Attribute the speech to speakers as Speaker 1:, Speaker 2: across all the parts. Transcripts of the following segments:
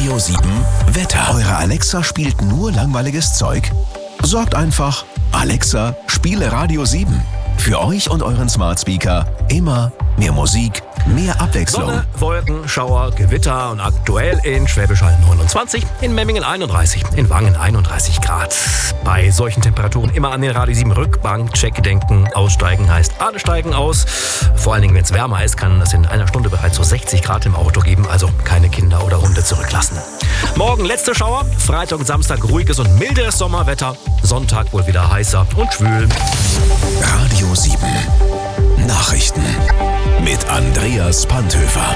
Speaker 1: Radio 7 Wetter. Eure Alexa spielt nur langweiliges Zeug? Sorgt einfach, Alexa, spiele Radio 7. Für euch und euren Smart Speaker immer mehr Musik, mehr Abwechslung.
Speaker 2: Sonne, Wolken, Schauer, Gewitter und aktuell in Schwäbisch Hall 29, in Memmingen 31, in Wangen 31 Grad. Bei solchen Temperaturen immer an den Radio 7 Rückbank-Check denken. Aussteigen heißt alle steigen aus. Vor allen Dingen, wenn es wärmer ist, kann es in einer Stunde bereits so 60 Grad im Auto geben. Also keine Kinder oder Hunde zurücklassen. Morgen letzte Schauer, Freitag und Samstag ruhiges und mildes Sommerwetter. Sonntag wohl wieder heißer und schwül.
Speaker 1: Radio 7 Nachrichten mit Andreas Panthöfer.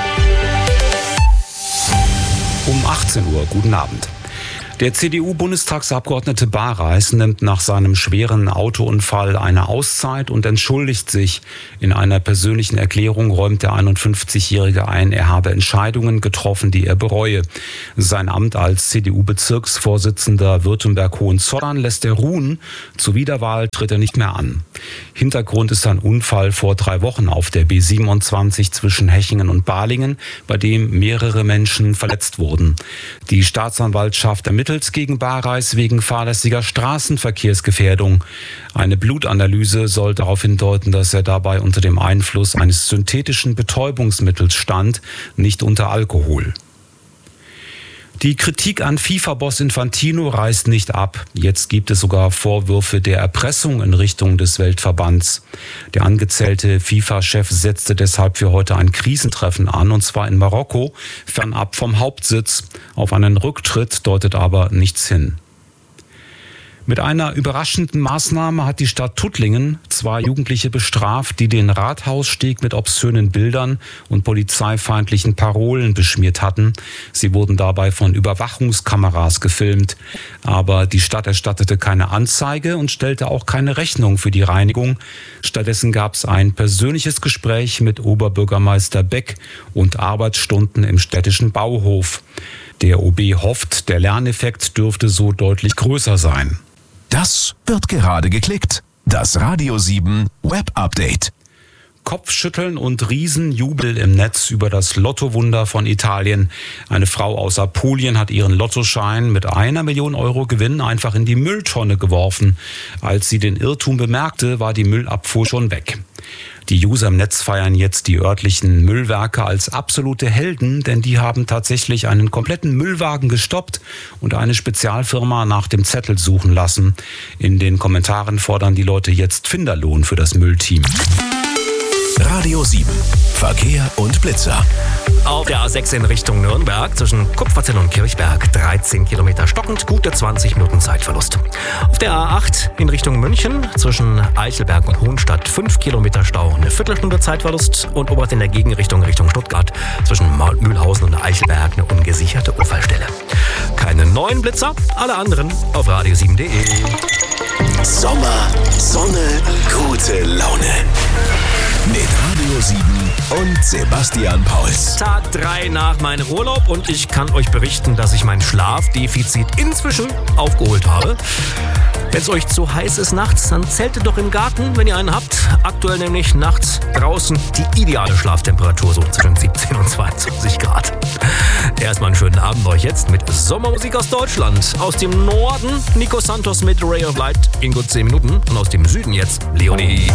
Speaker 3: Um 18 Uhr, guten Abend. Der CDU-Bundestagsabgeordnete Bareis nimmt nach seinem schweren Autounfall eine Auszeit und entschuldigt sich. In einer persönlichen Erklärung räumt der 51-Jährige ein, er habe Entscheidungen getroffen, die er bereue. Sein Amt als CDU-Bezirksvorsitzender Württemberg-Hohenzollern lässt er ruhen. Zur Wiederwahl tritt er nicht mehr an. Hintergrund ist ein Unfall vor 3 Wochen auf der B27 zwischen Hechingen und Balingen, bei dem mehrere Menschen verletzt wurden. Die Staatsanwaltschaft ermittelt gegen Bareis wegen fahrlässiger Straßenverkehrsgefährdung. Eine Blutanalyse soll darauf hindeuten, dass er dabei unter dem Einfluss eines synthetischen Betäubungsmittels stand, nicht unter Alkohol. Die Kritik an FIFA-Boss Infantino reißt nicht ab. Jetzt gibt es sogar Vorwürfe der Erpressung in Richtung des Weltverbands. Der angezählte FIFA-Chef setzte deshalb für heute ein Krisentreffen an, und zwar in Marokko, fernab vom Hauptsitz. Auf einen Rücktritt deutet aber nichts hin. Mit einer überraschenden Maßnahme hat die Stadt Tuttlingen 2 Jugendliche bestraft, die den Rathaussteg mit obszönen Bildern und polizeifeindlichen Parolen beschmiert hatten. Sie wurden dabei von Überwachungskameras gefilmt. Aber die Stadt erstattete keine Anzeige und stellte auch keine Rechnung für die Reinigung. Stattdessen gab es ein persönliches Gespräch mit Oberbürgermeister Beck und Arbeitsstunden im städtischen Bauhof. Der OB hofft, der Lerneffekt dürfte so deutlich größer sein.
Speaker 1: Das wird gerade geklickt. Das Radio 7 Web Update.
Speaker 3: Kopfschütteln und Riesenjubel im Netz über das Lottowunder von Italien. Eine Frau aus Apulien hat ihren Lottoschein mit 1 Million Euro Gewinn einfach in die Mülltonne geworfen. Als sie den Irrtum bemerkte, war die Müllabfuhr schon weg. Die User im Netz feiern jetzt die örtlichen Müllwerke als absolute Helden, denn die haben tatsächlich einen kompletten Müllwagen gestoppt und eine Spezialfirma nach dem Zettel suchen lassen. In den Kommentaren fordern die Leute jetzt Finderlohn für das Müllteam.
Speaker 1: Radio 7 Verkehr und Blitzer.
Speaker 2: Auf der A6 in Richtung Nürnberg zwischen Kupferzell und Kirchberg 13 Kilometer stockend, gute 20 Minuten Zeitverlust. Auf der A8 in Richtung München zwischen Eichelberg und Hohenstadt 5 Kilometer Stau, eine Viertelstunde Zeitverlust. Und oberhalb in der Gegenrichtung Richtung Stuttgart zwischen Mühlhausen und Eichelberg eine ungesicherte Unfallstelle. Keine neuen Blitzer, alle anderen auf radio7.de.
Speaker 1: Sommer, Sonne, gute Laune. Mit Radio 7 und Sebastian Pauls.
Speaker 2: Tag 3 nach meinem Urlaub und ich kann euch berichten, dass ich mein Schlafdefizit inzwischen aufgeholt habe. Wenn es euch zu heiß ist nachts, dann zeltet doch im Garten, wenn ihr einen habt. Aktuell nämlich nachts draußen die ideale Schlaftemperatur, so zwischen 17 und 22 Grad. Erstmal einen schönen Abend euch jetzt mit Sommermusik aus Deutschland. Aus dem Norden Nico Santos mit Ray of Light in gut 10 Minuten und aus dem Süden jetzt Leonie.